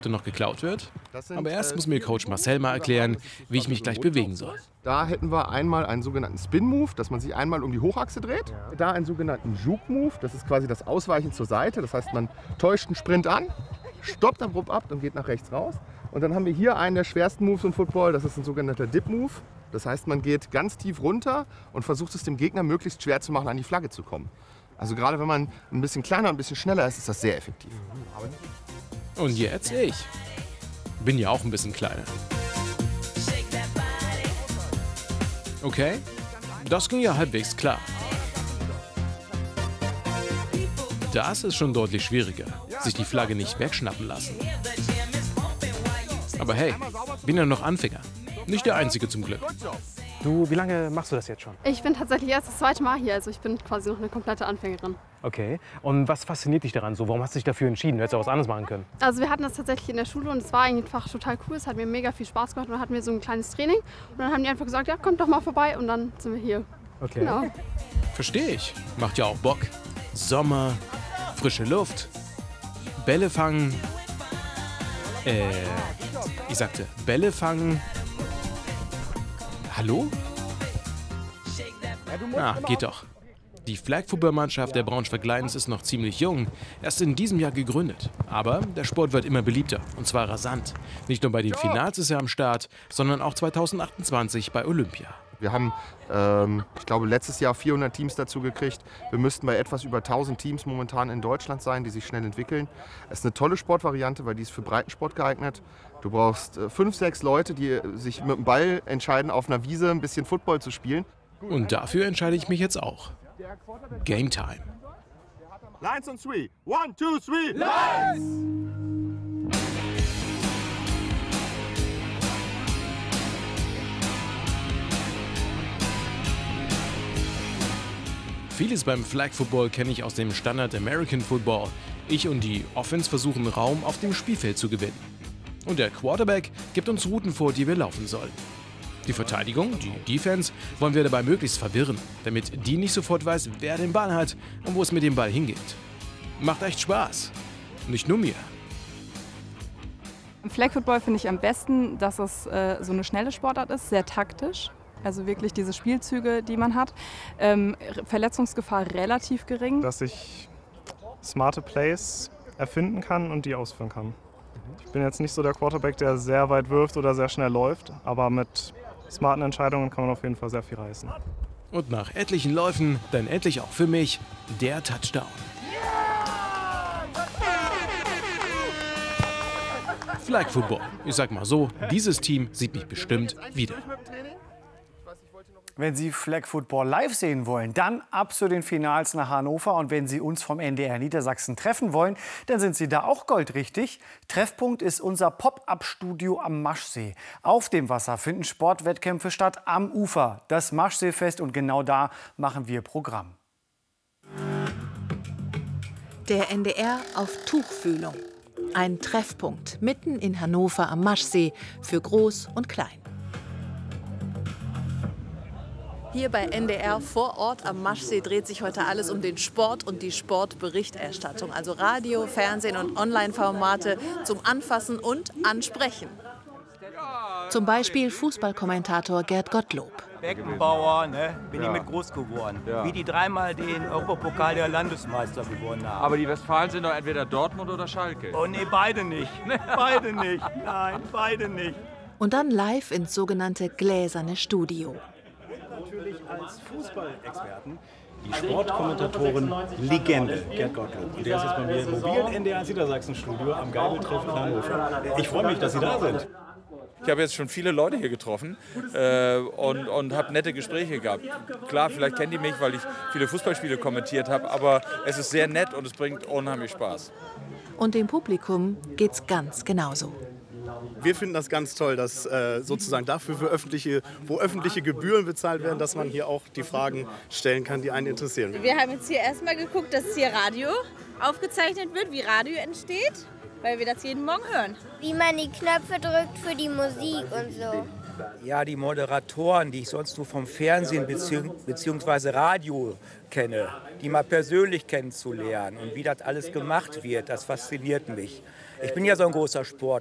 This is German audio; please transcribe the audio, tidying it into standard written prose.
noch geklaut wird. Aber erst muss mir Coach Marcel mal erklären, wie ich mich gleich bewegen soll. Da hätten wir einmal einen sogenannten Spin-Move, dass man sich einmal um die Hochachse dreht. Da einen sogenannten Juke-Move, das ist quasi das Ausweichen zur Seite. Das heißt, man täuscht einen Sprint an, stoppt abrupt ab und geht nach rechts raus. Und dann haben wir hier einen der schwersten Moves im Football, das ist ein sogenannter Dip-Move. Das heißt, man geht ganz tief runter und versucht es dem Gegner möglichst schwer zu machen, an die Flagge zu kommen. Also gerade wenn man ein bisschen kleiner, ein bisschen schneller ist, ist das sehr effektiv. Und jetzt ich. Bin ja auch ein bisschen kleiner. Okay, das ging ja halbwegs klar. Das ist schon deutlich schwieriger, sich die Flagge nicht wegschnappen lassen. Aber hey, bin ja noch Anfänger. Nicht der Einzige zum Glück. Du, wie lange machst du das jetzt schon? Ich bin tatsächlich erst das zweite Mal hier, also ich bin quasi noch eine komplette Anfängerin. Okay. Und was fasziniert dich daran so? Warum hast du dich dafür entschieden? Du hättest auch was anderes machen können. Also wir hatten das tatsächlich in der Schule und es war einfach total cool. Es hat mir mega viel Spaß gemacht und dann hatten wir so ein kleines Training. Und dann haben die einfach gesagt, ja, kommt doch mal vorbei und dann sind wir hier. Okay. Genau. Verstehe ich. Macht ja auch Bock. Sommer, frische Luft, Bälle fangen. Ich sagte Bälle fangen. Hallo? Ah, geht doch. Die Flag-Football-Mannschaft der Braunschweig Lions ist noch ziemlich jung, erst in diesem Jahr gegründet. Aber der Sport wird immer beliebter, und zwar rasant. Nicht nur bei den Finals ist er am Start, sondern auch 2028 bei Olympia. Wir haben, ich glaube, letztes Jahr 400 Teams dazu gekriegt. Wir müssten bei etwas über 1000 Teams momentan in Deutschland sein, die sich schnell entwickeln. Es ist eine tolle Sportvariante, weil die ist für Breitensport geeignet. Du brauchst 5, 6 Leute, die sich mit dem Ball entscheiden, auf einer Wiese ein bisschen Football zu spielen. Und dafür entscheide ich mich jetzt auch. Game Time. Lions on 3. 1, 2, 3. Lions! Vieles beim Flag Football kenne ich aus dem Standard American Football. Ich und die Offense versuchen Raum auf dem Spielfeld zu gewinnen. Und der Quarterback gibt uns Routen vor, die wir laufen sollen. Die Verteidigung, die Defense, wollen wir dabei möglichst verwirren, damit die nicht sofort weiß, wer den Ball hat und wo es mit dem Ball hingeht. Macht echt Spaß. Nicht nur mir. Im Flag Football finde ich am besten, dass es so eine schnelle Sportart ist, sehr taktisch. Also wirklich diese Spielzüge, die man hat. Verletzungsgefahr relativ gering. Dass ich smarte Plays erfinden kann und die ausführen kann. Ich bin jetzt nicht so der Quarterback, der sehr weit wirft oder sehr schnell läuft, aber mit smarten Entscheidungen kann man auf jeden Fall sehr viel reißen. Und nach etlichen Läufen dann endlich auch für mich der Touchdown. Flag Football. Ich sag mal so, dieses Team sieht mich bestimmt wieder. Wenn Sie Flag Football live sehen wollen, dann ab zu den Finals nach Hannover. Und wenn Sie uns vom NDR Niedersachsen treffen wollen, dann sind Sie da auch goldrichtig. Treffpunkt ist unser Pop-up-Studio am Maschsee. Auf dem Wasser finden Sportwettkämpfe statt, am Ufer das Maschseefest. Und genau da machen wir Programm. Der NDR auf Tuchfühlung. Ein Treffpunkt mitten in Hannover am Maschsee für Groß und Klein. Hier bei NDR vor Ort am Maschsee dreht sich heute alles um den Sport und die Sportberichterstattung. Also Radio, Fernsehen und Online-Formate zum Anfassen und Ansprechen. Zum Beispiel Fußballkommentator Gerd Gottlob. Beckenbauer, ne? Bin ich mit groß geworden. Ja. Wie die dreimal den Europapokal der Landesmeister gewonnen haben. Aber die Westfalen sind doch entweder Dortmund oder Schalke. Oh nee, beide nicht. Beide nicht. Nein, beide nicht. Und dann live ins sogenannte gläserne Studio. Natürlich als Fußballexperten die Sportkommentatorin Legende, Gerd Gottlob. Und der ist jetzt bei mir im mobilen NDR Niedersachsen-Studio am Geibeltreff in Hannover. Ich freue mich, dass Sie da sind. Ich habe jetzt schon viele Leute hier getroffen und habe nette Gespräche gehabt. Klar, vielleicht kennen die mich, weil ich viele Fußballspiele kommentiert habe, aber es ist sehr nett und es bringt unheimlich Spaß. Und dem Publikum geht's ganz genauso. Wir finden das ganz toll, dass sozusagen dafür, wo öffentliche Gebühren bezahlt werden, dass man hier auch die Fragen stellen kann, die einen interessieren. Wir haben jetzt hier erstmal geguckt, dass hier Radio aufgezeichnet wird, wie Radio entsteht, weil wir das jeden Morgen hören. Wie man die Knöpfe drückt für die Musik und so. Ja, die Moderatoren, die ich sonst nur vom Fernsehen bzw. Radio kenne, die mal persönlich kennenzulernen und wie das alles gemacht wird, das fasziniert mich. Ich bin ja so ein großer Sport.